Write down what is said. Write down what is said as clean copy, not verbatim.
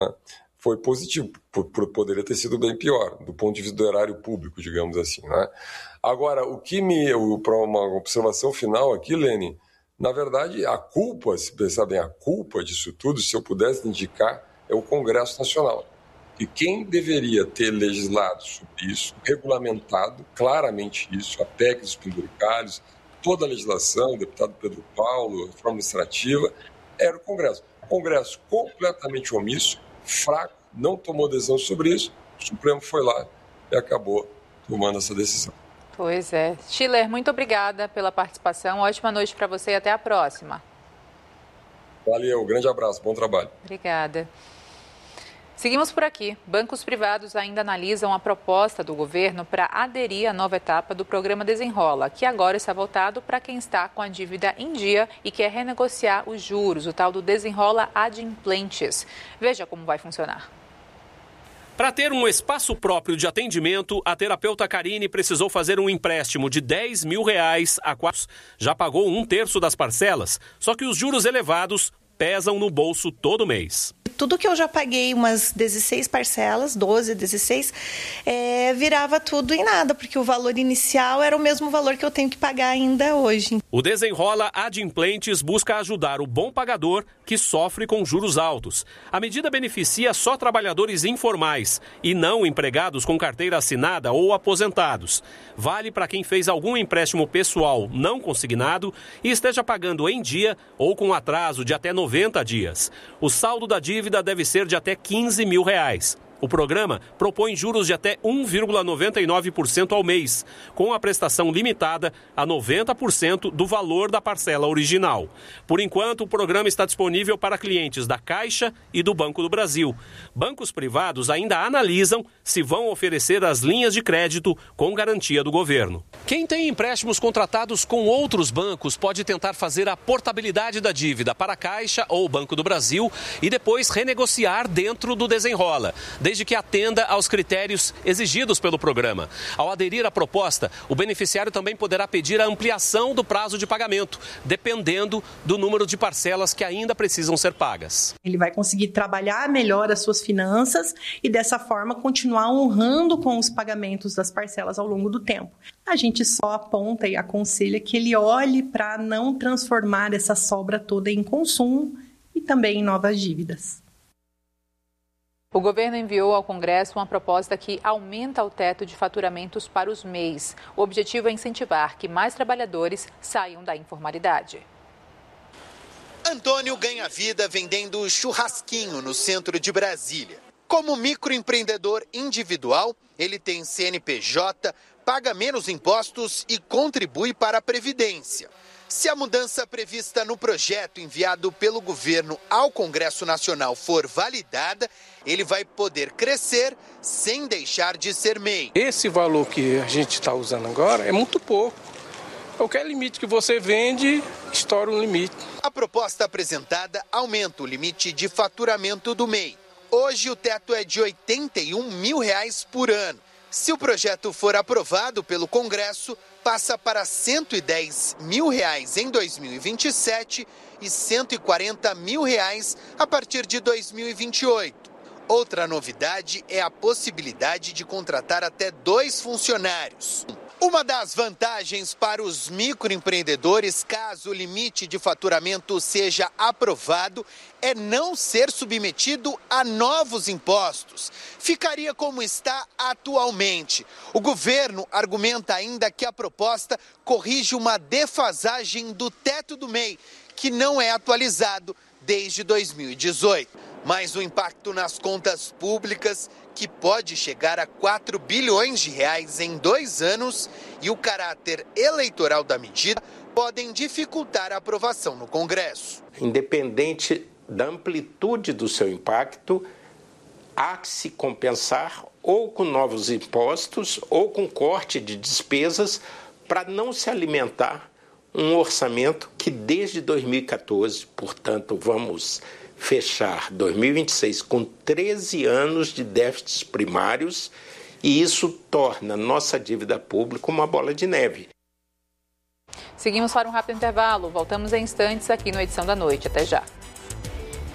Foi positivo, poderia ter sido bem pior, do ponto de vista do erário público, digamos assim, né? Agora, para uma observação final aqui, Lene, na verdade, a culpa, se pensar bem, a culpa disso tudo, se eu pudesse indicar, é o Congresso Nacional. E quem deveria ter legislado sobre isso, regulamentado claramente isso, a PEC dos penduricalhos, toda a legislação, o deputado Pedro Paulo, a reforma administrativa, era o Congresso. O Congresso completamente omisso, fraco, não tomou decisão sobre isso, o Supremo foi lá e acabou tomando essa decisão. Pois é. Schiller, muito obrigada pela participação, ótima noite para você e até a próxima. Valeu, grande abraço, bom trabalho. Obrigada. Seguimos por aqui. Bancos privados ainda analisam a proposta do governo para aderir à nova etapa do programa Desenrola, que agora está voltado para quem está com a dívida em dia e quer renegociar os juros, o tal do Desenrola Adimplentes. Veja como vai funcionar. Para ter um espaço próprio de atendimento, a terapeuta Karine precisou fazer um empréstimo de R$10 mil a 4. Já pagou 1/3 das parcelas, só que os juros elevados pesam no bolso todo mês. Tudo que eu já paguei, umas 16 parcelas, 12, 16, virava tudo em nada, porque o valor inicial era o mesmo valor que eu tenho que pagar ainda hoje. O Desenrola Adimplentes busca ajudar o bom pagador que sofre com juros altos. A medida beneficia só trabalhadores informais e não empregados com carteira assinada ou aposentados. Vale para quem fez algum empréstimo pessoal não consignado e esteja pagando em dia ou com atraso de até 90 dias. O saldo da dívida deve ser de até R$15 mil. O programa propõe juros de até 1,99% ao mês, com a prestação limitada a 90% do valor da parcela original. Por enquanto, o programa está disponível para clientes da Caixa e do Banco do Brasil. Bancos privados ainda analisam se vão oferecer as linhas de crédito com garantia do governo. Quem tem empréstimos contratados com outros bancos pode tentar fazer a portabilidade da dívida para a Caixa ou o Banco do Brasil e depois renegociar dentro do Desenrola, desde que atenda aos critérios exigidos pelo programa. Ao aderir à proposta, o beneficiário também poderá pedir a ampliação do prazo de pagamento, dependendo do número de parcelas que ainda precisam ser pagas. Ele vai conseguir trabalhar melhor as suas finanças e, dessa forma, continuar honrando com os pagamentos das parcelas ao longo do tempo. A gente só aponta e aconselha que ele olhe para não transformar essa sobra toda em consumo e também em novas dívidas. O governo enviou ao Congresso uma proposta que aumenta o teto de faturamentos para os MEIs. O objetivo é incentivar que mais trabalhadores saiam da informalidade. Antônio ganha vida vendendo churrasquinho no centro de Brasília. Como microempreendedor individual, ele tem CNPJ, paga menos impostos e contribui para a Previdência. Se a mudança prevista no projeto enviado pelo governo ao Congresso Nacional for validada, ele vai poder crescer sem deixar de ser MEI. Esse valor que a gente está usando agora é muito pouco. Qualquer limite que você vende, estoura um limite. A proposta apresentada aumenta o limite de faturamento do MEI. Hoje o teto é de R$ 81 mil por ano. Se o projeto for aprovado pelo Congresso, passa para R$ 110 mil em 2027 e R$ 140 mil a partir de 2028. Outra novidade é a possibilidade de contratar até 2 funcionários. Uma das vantagens para os microempreendedores, caso o limite de faturamento seja aprovado, é não ser submetido a novos impostos. Ficaria como está atualmente. O governo argumenta ainda que a proposta corrige uma defasagem do teto do MEI, que não é atualizado desde 2018. Mas o impacto nas contas públicas, que pode chegar a R$ 4 bilhões em 2 anos, e o caráter eleitoral da medida podem dificultar a aprovação no Congresso. Independente da amplitude do seu impacto, há que se compensar ou com novos impostos ou com corte de despesas para não se alimentar um orçamento que desde 2014, portanto, vamos fechar 2026 com 13 anos de déficits primários e isso torna nossa dívida pública uma bola de neve. Seguimos para um rápido intervalo. Voltamos em instantes aqui no Edição da Noite. Até já.